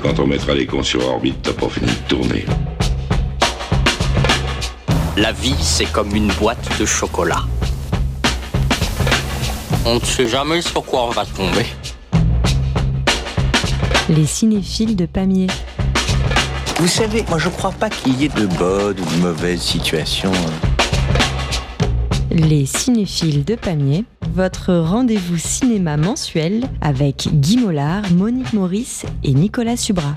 Quand on mettra les cons sur orbite, t'as pas fini de tourner. La vie, c'est comme une boîte de chocolat. On ne sait jamais sur quoi on va tomber. Les cinéphiles de Pamiers. Vous savez, moi je crois pas qu'il y ait de bonnes ou de mauvaises situations. Les cinéphiles de Pamiers, votre rendez-vous cinéma mensuel avec Guy Mollard, Monique Maurice et Nicolas Subra.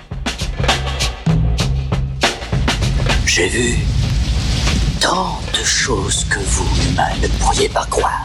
J'ai vu tant de choses que vous, humains, ne pourriez pas croire.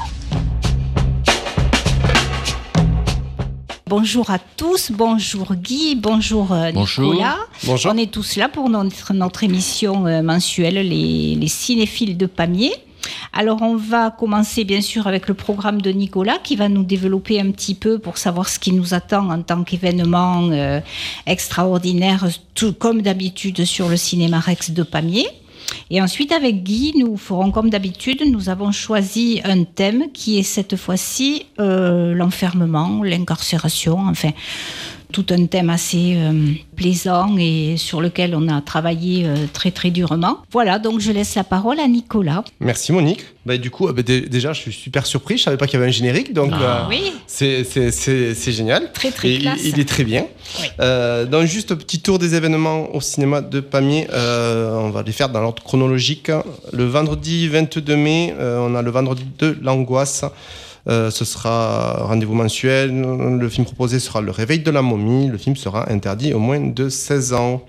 Bonjour à tous, bonjour Guy, bonjour Nicolas. Bonjour. On est tous là pour notre émission mensuelle, les cinéphiles de Pamiers. Alors on va commencer bien sûr avec le programme de Nicolas qui va nous développer un petit peu pour savoir ce qui nous attend en tant qu'événement extraordinaire, tout comme d'habitude sur le Cinéma Rex de Pamiers. Et ensuite, avec Guy, nous ferons comme d'habitude, nous avons choisi un thème qui est cette fois-ci l'enfermement, l'incarcération, enfin tout un thème assez plaisant et sur lequel on a travaillé très très durement. Voilà, donc je laisse la parole à Nicolas. Merci Monique. Du coup, déjà, je suis super surpris. Je savais pas qu'il y avait un générique, donc oui. c'est génial. Très très classe. Il est très bien. Oui. Donc juste un petit tour des événements au cinéma de Pamiers. On va les faire dans l'ordre chronologique. Le vendredi 22 mai, on a le vendredi de l'angoisse. Ce sera rendez-vous mensuel. Le film proposé sera Le Réveil de la momie. Le film sera interdit aux moins de 16 ans.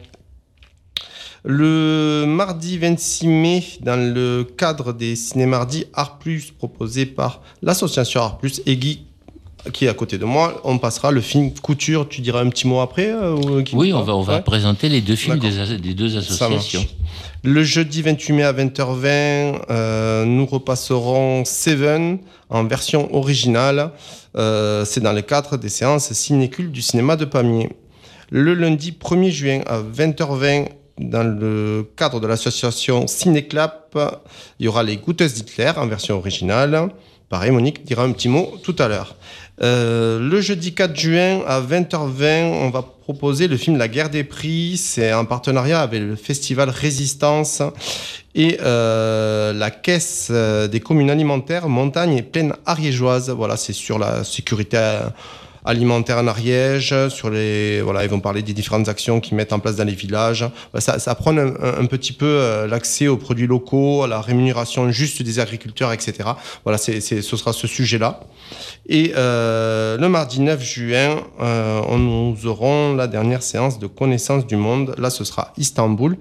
Le mardi 26 mai, dans le cadre des Ciné-Mardis Art Plus proposé par l'association Art Plus et Guy, qui est à côté de moi, on passera le film Couture. Tu diras un petit mot après Oui, on va présenter les deux films des deux associations. Le jeudi 28 mai à 20h20, nous repasserons Seven en version originale. C'est dans le cadre des séances cinécules du cinéma de Pamiers. Le lundi 1er juin à 20h20, dans le cadre de l'association Cinéclap, il y aura Les Goûteuses d'Hitler en version originale. Pareil, Monique dira un petit mot tout à l'heure. Le jeudi 4 juin à 20h20, on va proposer le film La Guerre des Prix. C'est en partenariat avec le festival Résistance et la caisse des communes alimentaires Montagne et Plaine ariégeoise. Voilà, c'est sur la sécurité alimentaire en Ariège, ils vont parler des différentes actions qu'ils mettent en place dans les villages. Ça prend un petit peu l'accès aux produits locaux, à la rémunération juste des agriculteurs, etc. Voilà, ce sera ce sujet-là. Et le mardi 9 juin, nous aurons la dernière séance de connaissance du monde. Là, ce sera Istanbul.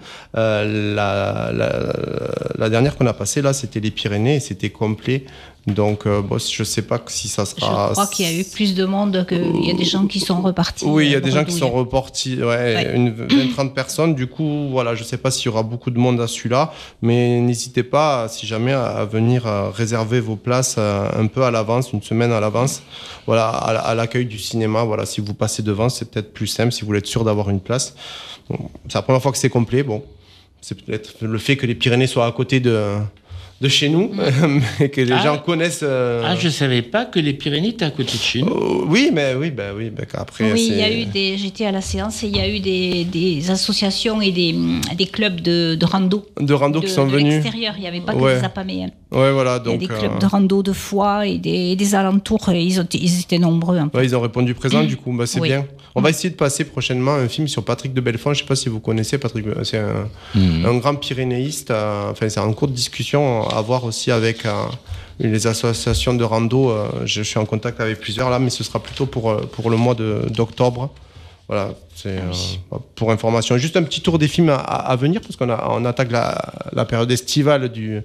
La dernière qu'on a passée, là, c'était les Pyrénées et c'était complet. Donc, je ne sais pas si ça sera... Je crois qu'il y a eu plus de monde qu'il y a des gens qui sont repartis. Oui, il y a des gens qui sont repartis, une 20-30 personnes. Du coup, voilà, je ne sais pas s'il y aura beaucoup de monde à celui-là, mais n'hésitez pas, si jamais, à venir réserver vos places un peu à l'avance, une semaine à l'avance, voilà, à l'accueil du cinéma. Voilà, si vous passez devant, c'est peut-être plus simple, si vous voulez être sûr d'avoir une place. Bon, c'est la première fois que c'est complet. Bon, c'est peut-être le fait que les Pyrénées soient à côté de chez nous, mais que les gens connaissent... je savais pas que les Pyrénées étaient à côté de chez nous. Oui, après... Oui, il y a eu j'étais à la séance et il y a eu des associations et des clubs de rando. De rando qui sont venus. De l'extérieur, il n'y avait pas que des Apaméens. Ouais, voilà, donc... Il y a des clubs de rando de Foix et des alentours, ils étaient nombreux. Un peu. Ouais, ils ont répondu présent, du coup, c'est bien. On va essayer de passer prochainement un film sur Patrick de Belfond. Je ne sais pas si vous connaissez Patrick, c'est un grand pyrénéiste. C'est en cours de discussion à voir aussi avec les associations de rando. Je suis en contact avec plusieurs là, mais ce sera plutôt pour le mois d'octobre. Voilà, c'est pour information. Juste un petit tour des films à venir, parce qu'on attaque la période estivale du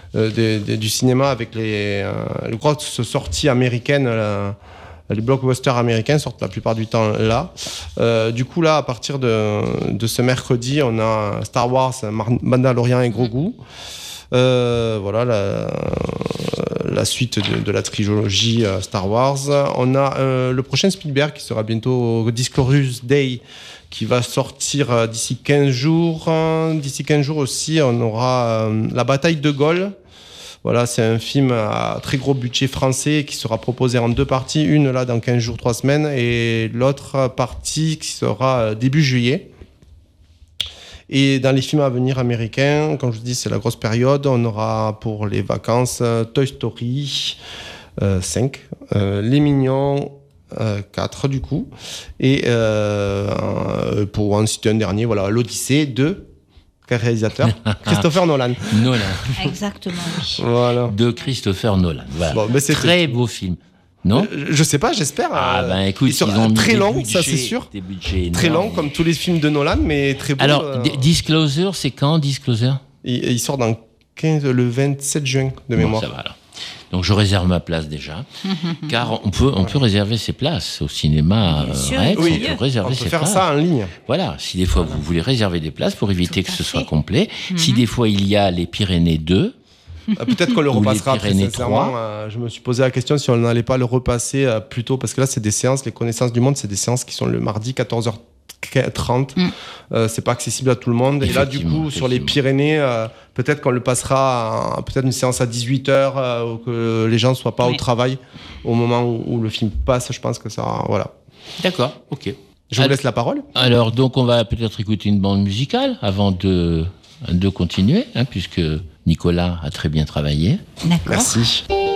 cinéma avec les grosses sorties américaines. Les blockbusters américains sortent la plupart du temps là. Du coup, là, à partir de ce mercredi, on a Star Wars, Mandalorian et Grogu. Voilà la suite de la trilogie Star Wars. On a le prochain Spielberg qui sera bientôt Disclorious Day, qui va sortir d'ici 15 jours. D'ici 15 jours aussi, on aura La Bataille de Gaulle. Voilà, c'est un film à très gros budget français qui sera proposé en 2 parties. Une là dans 15 jours, 3 semaines et l'autre partie qui sera début juillet. Et dans les films à venir américains, comme je vous dis, c'est la grosse période. On aura pour les vacances Toy Story 5, Les Mignons 4 du coup. Et pour en citer un dernier, voilà, l'Odyssée de... Quel réalisateur? Christopher Nolan. Nolan. Exactement, oui. Voilà. De Christopher Nolan. Voilà. Bon, mais c'est très beau film. Non? Je sais pas, j'espère. Ah ben écoute, ils ont très mis long, budgets, ça c'est sûr. Des budgets très énormes. long comme tous les films de Nolan, mais très beau. Alors, Disclosure, c'est quand Disclosure? Il sort dans le 27 juin de mémoire. Bon, ça va alors. Donc je réserve ma place déjà, car on peut réserver ses places au cinéma. Oui, on peut réserver on ses peut faire places. ça en ligne. Voilà, si des fois vous voulez réserver des places pour éviter que ce soit complet, si des fois il y a les Pyrénées 2, peut-être qu'on le ou repassera les après, Pyrénées sincèrement. 3. Je me suis posé la question si on n'allait pas le repasser plus tôt, parce que là c'est des séances, les connaissances du monde, c'est des séances qui sont le mardi 14h30. C'est pas accessible à tout le monde. Et là, du coup, sur les Pyrénées, peut-être qu'on le passera, peut-être une séance à 18h, où que les gens ne soient pas au travail au moment où le film passe. Je pense que ça, voilà. D'accord, ok. Je vous laisse la parole. Alors, donc, on va peut-être écouter une bande musicale avant de continuer, puisque Nicolas a très bien travaillé. D'accord. Merci.